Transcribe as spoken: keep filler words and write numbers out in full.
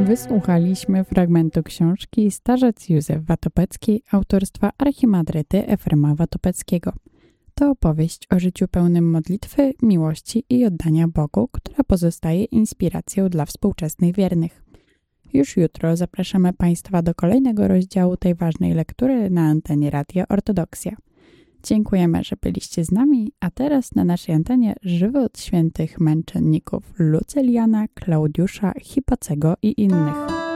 Wysłuchaliśmy fragmentu książki Starzec Józef Watopecki autorstwa Archimandryty Efrema Watopeckiego. To opowieść o życiu pełnym modlitwy, miłości i oddania Bogu, która pozostaje inspiracją dla współczesnych wiernych. Już jutro zapraszamy Państwa do kolejnego rozdziału tej ważnej lektury na antenie Radia Ortodoksja. Dziękujemy, że byliście z nami, a teraz na naszej antenie żywot świętych męczenników Lucyliana, Klaudiusza, Hipacego i innych.